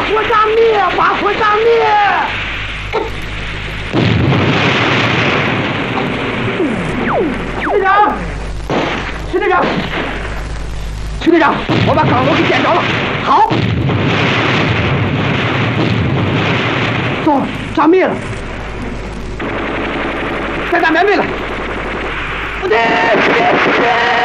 火炸灭！把火炸灭！队长，徐队长，徐队长，我把岗楼给点着了。好，走，炸灭了。再打棉被了。不对，